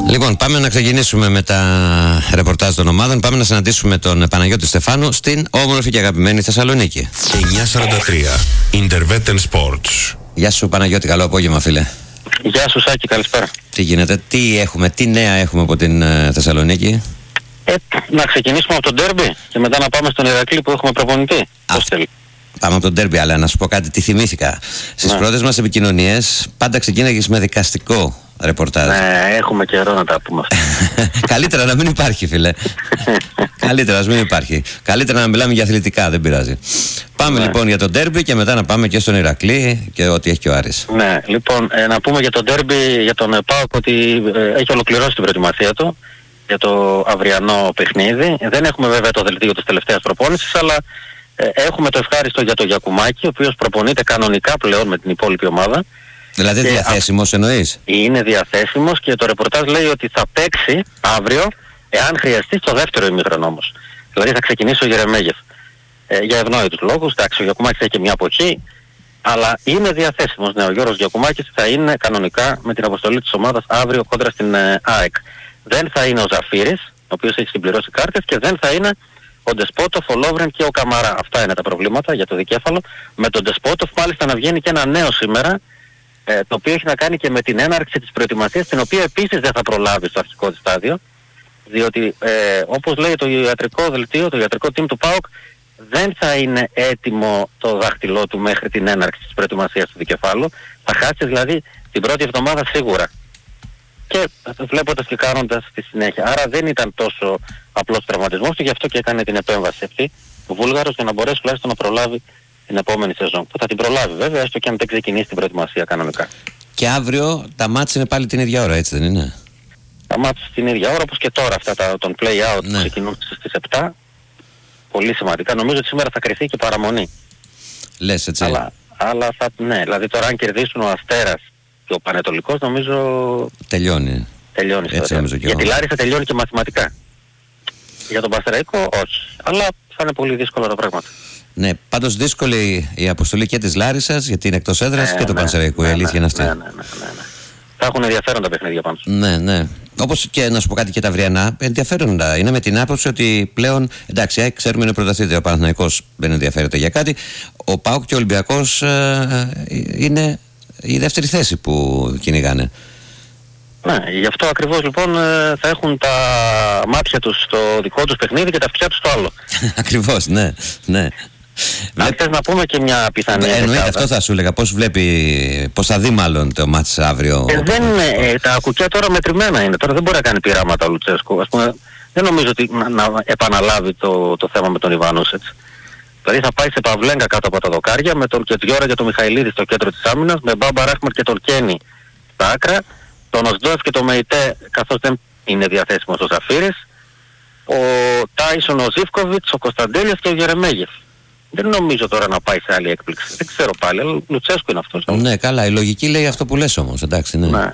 Λοιπόν, πάμε να ξεκινήσουμε με τα ρεπορτάζ των ομάδων. Πάμε να συναντήσουμε τον Παναγιώτη Στεφάνου στην όμορφη και αγαπημένη Θεσσαλονίκη. 9:43 Intervetten Sports. Γεια σου Παναγιώτη, καλό απόγευμα φίλε. Γεια σου Σάκη, καλησπέρα. Τι γίνεται, τι νέα έχουμε από την Θεσσαλονίκη? Να ξεκινήσουμε από τον ντέρμπι και μετά να πάμε στον Ηρακλή που έχουμε προπονητή. Πώς θέλει. Πάμε από τον ντέρμπι, αλλά να σου πω κάτι, τι θυμήθηκα. Στις πρώτες μας επικοινωνίες πάντα ξεκίναγες με δικαστικό ρεπορτάζ. Ναι, έχουμε καιρό να τα πούμε αυτά. Καλύτερα να μην υπάρχει φίλε. Καλύτερα να μην υπάρχει. Καλύτερα να μιλάμε για αθλητικά, δεν πειράζει. Πάμε λοιπόν για τον ντέρμπι και μετά να πάμε και στον Ηρακλή και ό,τι έχει και ο Άρης. Ναι, λοιπόν, να πούμε για τον ντέρμπι, για τον ΠΑΟΚ ότι έχει ολοκληρώσει την προετοιμασία του για το αυριανό παιχνίδι. Δεν έχουμε βέβαια το δελτίο της τελευταίας προπόνησης, αλλά έχουμε το ευχάριστο για τον Γιακουμάκη, ο οποίος προπονείται κανονικά πλέον με την υπόλοιπη ομάδα. Δηλαδή διαθέσιμος εννοείς? Είναι διαθέσιμος και το ρεπορτάζ λέει ότι θα παίξει αύριο, εάν χρειαστεί, στο δεύτερο ημίχρονο όμως. Δηλαδή θα ξεκινήσει ο Γερεμέγεφ. Για ευνόητους λόγους, εντάξει, ο Γιακουμάκης έχει και μια αποχή, αλλά είναι διαθέσιμος. Ναι, ο Γιώργος Γιακουμάκης θα είναι κανονικά με την αποστολή της ομάδας αύριο κόντρα στην ΑΕΚ. Δεν θα είναι ο Ζαφύρης, ο οποίος έχει συμπληρώσει κάρτες, και δεν θα είναι ο Ντεσπότοφ, ο Λόβρεν και ο Καμαρά. Αυτά είναι τα προβλήματα για το δικέφαλο. Με τον Ντεσπότοφ μάλιστα να βγαίνει και ένα νέο σήμερα, το οποίο έχει να κάνει και με την έναρξη της προετοιμασίας, την οποία επίσης δεν θα προλάβει στο αρχικό της στάδιο, διότι όπως λέει το ιατρικό δελτίο, το ιατρικό team του ΠΑΟΚ, δεν θα είναι έτοιμο το δάχτυλό του μέχρι την έναρξη της προετοιμασίας του δικεφάλου. Θα χάσει δηλαδή την πρώτη εβδομάδα σίγουρα. Και βλέποντας και κάνοντας τη συνέχεια. Άρα δεν ήταν τόσο απλός τραυματισμός του, γι' αυτό και έκανε την επέμβαση αυτή ο Βούλγαρος, για να μπορέσει τουλάχιστον να προλάβει την επόμενη σεζόν. Που θα την προλάβει βέβαια, έστω και αν δεν ξεκινήσει την προετοιμασία κανονικά. Και αύριο τα μάτς είναι πάλι την ίδια ώρα, έτσι δεν είναι? Τα μάτς την ίδια ώρα, όπως και τώρα αυτά των play-out που ξεκινούν στις 7. Πολύ σημαντικά. Νομίζω ότι σήμερα θα κρυθεί και παραμονή. Λες έτσι? Αλλά ναι, δηλαδή τώρα αν κερδίσουν ο Αστέρας και ο Πανετολικός, νομίζω τελειώνει. Έτσι νομίζω και για τη Λάρισα τελειώνει και μαθηματικά. Για τον Πανσεραϊκό όχι. Αλλά θα είναι πολύ δύσκολα τα πράγματα. Ναι, πάντως δύσκολη η αποστολή και της Λάρισσας, γιατί είναι εκτός έδρας, και του Πανσεραϊκού. Η αλήθεια είναι αυτή. Ναι. Θα έχουν ενδιαφέροντα παιχνίδια πάνω. Ναι. Όπως και να σου πω κάτι και τα αυριανά, ενδιαφέροντα είναι με την άποψη ότι πλέον, εντάξει, ξέρουμε είναι πρωταθλήτρια, ο Παναθηναϊκός δεν ενδιαφέρεται για κάτι. Ο ΠΑΟΚ και ο Ολυμπιακός είναι η δεύτερη θέση που κυνηγάνε. Ναι, γι' αυτό ακριβώς λοιπόν θα έχουν τα μάτια τους στο δικό τους παιχνίδι και τα αυτιά τους στο άλλο. Ακριβώς, ναι. Αν θες να πούμε και μια πιθανή... Εννοείται, αυτό θα σου έλεγα. Πώς θα δει μάλλον το μάτς αύριο? Τα κουκιά τώρα μετρημένα είναι. Τώρα δεν μπορεί να κάνει πειράματα ο Λουτσέσκου. Ας πούμε, δεν νομίζω ότι να επαναλάβει το θέμα με τον Ιβάνουσετς. Δηλαδή θα πάει σε Παυλέγκα κάτω από τα δοκάρια, με τον Κετζιόρα και τον Μιχαηλίδη στο κέντρο της άμυνας, με Μπάμπα Ράχμαρ και τον Κένι στα άκρα, τον Οσντόεφ και τον Μεϊτέ, καθώς δεν είναι διαθέσιμος ο Ζαφύρης, ο Τάισον, ο Ζίβκοβιτς, ο Κωνσταντέλιας και ο Γερεμέγεφ. Δεν νομίζω τώρα να πάει σε άλλη έκπληξη. Δεν ξέρω πάλι, αλλά Λουτσέσκου είναι αυτός. Ναι, καλά, η λογική λέει αυτό που λες όμως, εντάξει, ναι. Ναι.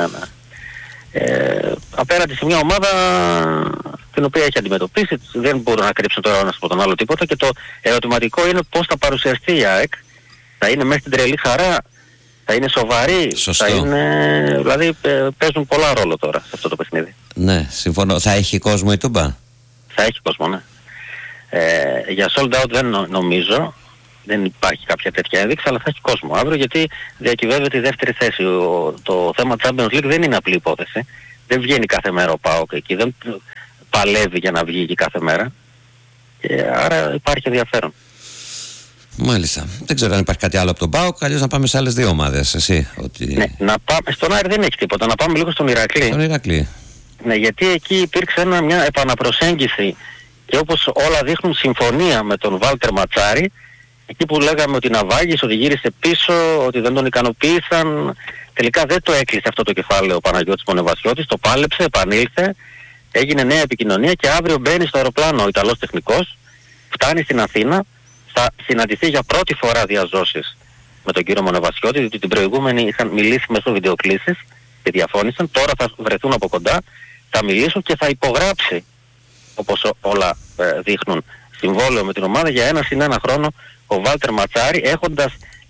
Απέναντι σε μια ομάδα την οποία έχει αντιμετωπίσει, δεν μπορούν να κρύψουν τώρα ένας από τον άλλο τίποτα, και το ερωτηματικό είναι πώς θα παρουσιαστεί η ΑΕΚ. Θα είναι μέσα στην τρελή χαρά, θα είναι σοβαρή, σωστό. Δηλαδή παίζουν πολλά ρόλο τώρα σε αυτό το παιχνίδι. Ναι, συμφωνώ. Θα έχει κόσμο η Τούμπα? Θα έχει κόσμο, ναι. Για sold out δεν νομίζω, δεν υπάρχει κάποια τέτοια ένδειξη, αλλά θα έχει κόσμο αύριο, γιατί διακυβεύεται η δεύτερη θέση. Το θέμα Champions League δεν είναι απλή υπόθεση. Δεν βγαίνει κάθε μέρα ο ΠΑΟΚ εκεί, δεν παλεύει για να βγει εκεί κάθε μέρα. Άρα υπάρχει ενδιαφέρον. Μάλιστα. Δεν ξέρω αν υπάρχει κάτι άλλο από τον ΠΑΟΚ, αλλιώς να πάμε σε άλλες δύο ομάδες. Ναι, να πάμε. Στον Άρη δεν έχει τίποτα. Να πάμε λίγο στον Ηρακλή. Ναι, γιατί εκεί υπήρξε μια επαναπροσέγγιση και όπως όλα δείχνουν συμφωνία με τον Βάλτερ Ματσάρη. Εκεί που λέγαμε ότι Ναβάγης, ότι γύρισε πίσω, ότι δεν τον ικανοποίησαν, τελικά δεν το έκλεισε αυτό το κεφάλαιο ο Παναγιώτης Μονεβασιώτης, το πάλεψε, επανήλθε, έγινε νέα επικοινωνία και αύριο μπαίνει στο αεροπλάνο ο Ιταλός τεχνικός, φτάνει στην Αθήνα, θα συναντηθεί για πρώτη φορά διαζώσεις με τον κύριο Μονεβασιώτη, διότι την προηγούμενη είχαν μιλήσει μέσω βιντεοκλήσης και διαφώνησαν, τώρα θα βρεθούν από κοντά, θα μιλήσουν και θα υπογράψει, όπως όλα δείχνουν, συμβόλαιο με την ομάδα για 1 συν 1 χρόνο ο Βάλτερ Ματσάρη, έχοντας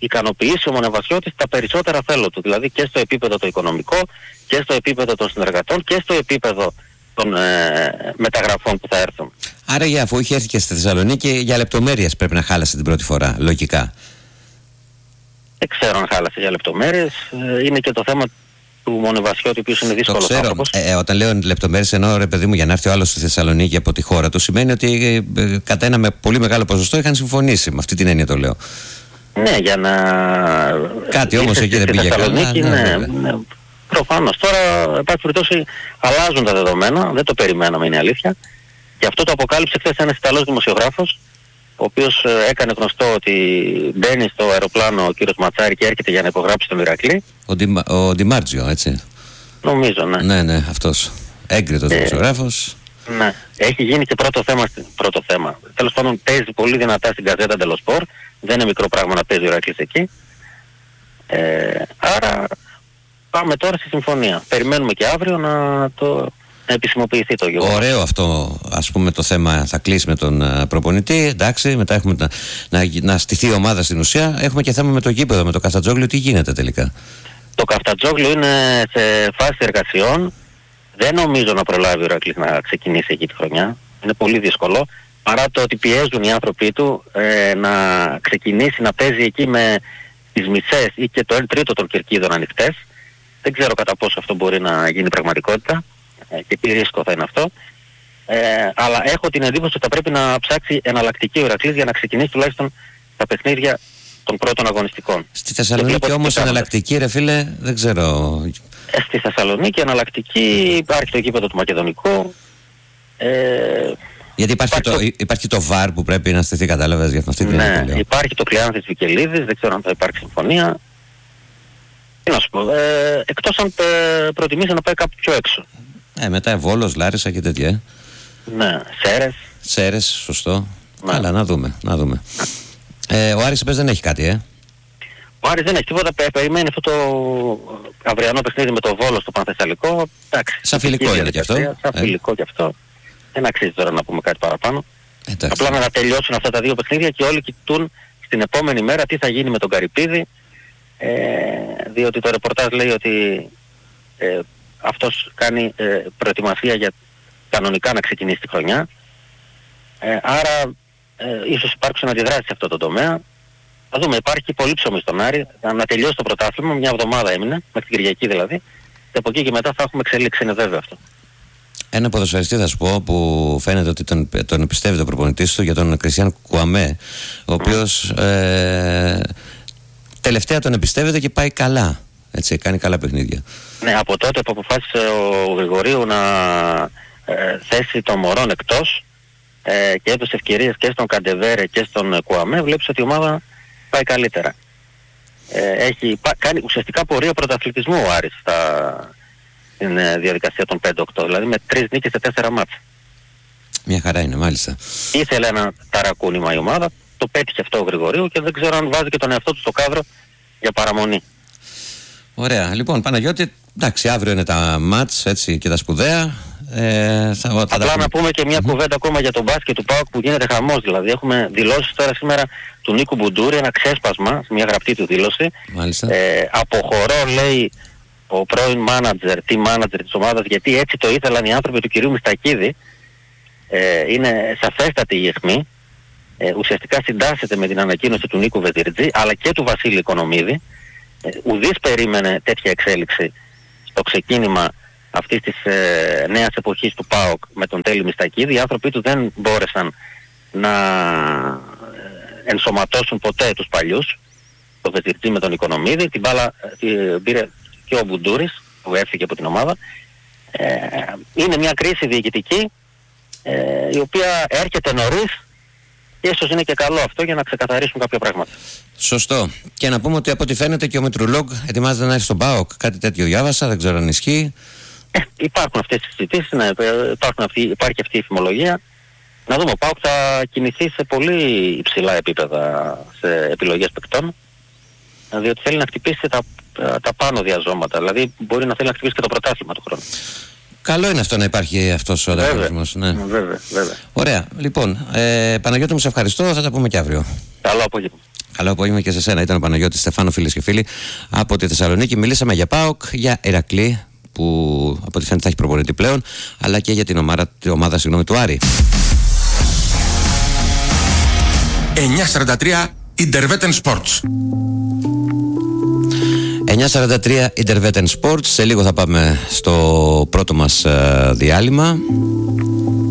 ικανοποιήσει ο Μονεβασιώτης τα περισσότερα θέλω του. Δηλαδή και στο επίπεδο το οικονομικό και στο επίπεδο των συνεργατών και στο επίπεδο των μεταγραφών που θα έρθουν. Άρα αφού είχε έρθει και στη Θεσσαλονίκη, για λεπτομέρειες πρέπει να χάλασε την πρώτη φορά, λογικά. Δεν ξέρω αν χάλασε για λεπτομέρειες. Είναι και το θέμα του Μονεβασιώτη, ο οποίος είναι δύσκολος άνθρωπος. Όταν λέω λεπτομέρειες, εννοώ ρε παιδί μου, για να έρθει ο άλλος στη Θεσσαλονίκη από τη χώρα του, σημαίνει ότι κατά ένα πολύ μεγάλο ποσοστό είχαν συμφωνήσει. Με αυτή την έννοια το λέω. Ναι, για να... Κάτι όμως εκεί δεν πήγε καλά. Ναι. Προφανώς. Τώρα, υπάρχει περιπτώσει, αλλάζουν τα δεδομένα. Δεν το περιμέναμε, είναι αλήθεια. Και αυτό το αποκάλυψε χθες ένας Ιταλός δημοσιογράφος, ο οποίος έκανε γνωστό ότι μπαίνει στο αεροπλάνο ο κύριος Ματσάρη και έρχεται για να υπογράψει τον Ηρακλή. Ο Ντιμάρτζιο, έτσι. Νομίζω, ναι. Ναι, αυτός. Έγκριτος δημοσιογράφος. Ναι. Έχει γίνει και πρώτο θέμα. Τέλος πάντων παίζει πολύ δυνατά στην Γκαζέτα dello Sport. Δεν είναι μικρό πράγμα να παίζει ο Ηρακλής εκεί. Άρα πάμε τώρα στη συμφωνία. Περιμένουμε και αύριο να επισημοποιηθεί το γεγονός. Ωραίο αυτό, ας πούμε, το θέμα θα κλείσει με τον προπονητή. Εντάξει, μετά έχουμε να στηθεί η ομάδα στην ουσία. Έχουμε και θέμα με το γήπεδο, με το Καφτατζόγλιο. Τι γίνεται τελικά? Το Καφτατζόγλιο είναι σε φάση εργασιών. Δεν νομίζω να προλάβει ο Ηρακλής να ξεκινήσει εκεί τη χρονιά. Είναι πολύ δύσκολο. Παρά το ότι πιέζουν οι άνθρωποι του να ξεκινήσει να παίζει εκεί με τις μισές ή και το 1/3 των κερκίδων ανοιχτές. Δεν ξέρω κατά πόσο αυτό μπορεί να γίνει πραγματικότητα και τι ρίσκο θα είναι αυτό. Αλλά έχω την εντύπωση ότι θα πρέπει να ψάξει εναλλακτική ο Ηρακλής για να ξεκινήσει τουλάχιστον τα παιχνίδια των πρώτων αγωνιστικών. Στη Θεσσαλονίκη όμως εναλλακτική, ρε φίλε, δεν ξέρω. Στη Θεσσαλονίκη εναλλακτική υπάρχει το γήπεδο του Μακεδονικού. Γιατί υπάρχει το ΒΑΡ που πρέπει να στηθεί, κατάλαβες, για αυτή την έννοια. Ναι, υπάρχει το Κλεάνθης Βικελίδης, δεν ξέρω αν θα υπάρξει συμφωνία. Τι να σου πω, εκτός αν προτιμήσει να πάει κάπου πιο έξω. Μετά Βόλος, Λάρισα και τέτοια. Ναι, Σέρες, σωστό. Ναι. Αλλά να δούμε. Ο Άρης δεν έχει κάτι, Ο Άρης δεν έχει τίποτα, περιμένει αυτό το αυριανό παιχνίδι με το Βόλο στο Πανθεσσαλικό. Σαν φιλικό είναι και αυτό. Σαν φιλικό και αυτό. Δεν αξίζει τώρα να πούμε κάτι παραπάνω. Απλά να τελειώσουν αυτά τα δύο παιχνίδια και όλοι κοιτούν στην επόμενη μέρα τι θα γίνει με τον Καρυπίδη. Διότι το ρεπορτάζ λέει ότι αυτός κάνει προετοιμασία για κανονικά να ξεκινήσει τη χρονιά. Άρα ίσως υπάρξουν αντιδράσεις σε αυτό το τομέα. Θα δούμε, υπάρχει πολύ ψωμί στον Άρη. Να τελειώσει το πρωτάθλημα, μια εβδομάδα έμεινε, μέχρι την Κυριακή δηλαδή. Και από εκεί και μετά θα έχουμε εξέλιξη, είναι βέβαιο αυτό. Ένα ποδοσφαιριστή θα σου πω που φαίνεται ότι τον εμπιστεύει το προπονητής του, για τον Κριστιαν Κουαμέ, ο οποίος τελευταία τον εμπιστεύεται και πάει καλά. Έτσι, κάνει καλά παιχνίδια. Ναι, από τότε που αποφάσισε ο Γρηγορίου να θέσει τον Μωρόν εκτός και έδωσε ευκαιρίες και στον Καντεβέρε και στον Κουαμέ, βλέπεις ότι η ομάδα πάει καλύτερα. Έχει κάνει ουσιαστικά πορεία πρωταθλητισμού ο Άρης στην διαδικασία των 5-8, δηλαδή με 3 νίκες σε 4 μάτς. Μια χαρά είναι, μάλιστα. Ήθελε ένα ταρακούνημα η ομάδα, το πέτυχε αυτό ο Γρηγορίου και δεν ξέρω αν βάζει και τον εαυτό του στο κάδρο για παραμονή. Ωραία. Λοιπόν, Παναγιώτη, εντάξει, αύριο είναι τα μάτς, έτσι, και τα σπουδαία. Απλά να πούμε και μια κουβέντα ακόμα για τον μπάσκετ του ΠΑΟΚ που γίνεται χαμός. Δηλαδή έχουμε δηλώσεις τώρα σήμερα του Νίκου Μπουντούρη, ένα ξέσπασμα, μια γραπτή του δήλωση. Αποχωρώ, λέει, ο πρώην team manager της ομάδας, γιατί έτσι το ήθελαν οι άνθρωποι του κυρίου Μιστακίδη. Είναι σαφέστατη η αιχμή. Ουσιαστικά συντάσσεται με την ανακοίνωση του Νίκου Βετιρτζή αλλά και του Βασίλη Οικονομίδη. Ουδής περίμενε τέτοια εξέλιξη στο ξεκίνημα αυτής της νέας εποχής του ΠΑΟΚ με τον Τέλη Μιστακίδη. Οι άνθρωποι του δεν μπόρεσαν να ενσωματώσουν ποτέ τους παλιούς, το Βετιρτζή με τον Οικονομίδη. Την μπάλα πήρε και ο Μπουντούρης που έφυγε από την ομάδα. Είναι μια κρίση διοικητική η οποία έρχεται νωρίς και ίσως είναι και καλό αυτό για να ξεκαθαρίσουν κάποια πράγματα. Σωστό. Και να πούμε ότι από ό,τι φαίνεται και ο Μετρουλόγκ ετοιμάζεται να έρθει στον ΠΑΟΚ. Κάτι τέτοιο διάβασα, δεν ξέρω αν ισχύει. Υπάρχουν αυτές οι συζητήσεις, ναι, υπάρχει αυτή η φημολογία. Να δούμε, ο ΠΑΟΚ θα κινηθεί σε πολύ υψηλά επίπεδα σε επιλογές παικτών, διότι θέλει να χτυπήσει τα πάνω διαζώματα. Δηλαδή μπορεί να θέλει να χτυπήσει και το πρωτάθλημα του χρόνου. Καλό είναι αυτό να υπάρχει αυτός ο ανταγωνισμός. Ναι. Βέβαια. Ωραία. Λοιπόν, Παναγιώτη μου, σε ευχαριστώ. Θα τα πούμε και αύριο. Καλό απόγευμα. Καλό απόγευμα και σε σένα. Ήταν ο Παναγιώτης Στεφάνο, φίλες και φίλοι, από τη Θεσσαλονίκη. Μιλήσαμε για ΠΑΟΚ, για Ηρακλή, που από ό,τι φαίνεται θα έχει προπονητή πλέον, αλλά και για την ομάδα του Άρη. 943 Interveten Sports. 943 Interveten Sports. Σε λίγο θα πάμε στο πρώτο μας διάλειμμα.